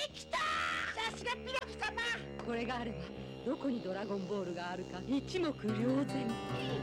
きた。さすがピロキ様。 これがあればどこにドラゴンボールがあるか一目瞭然。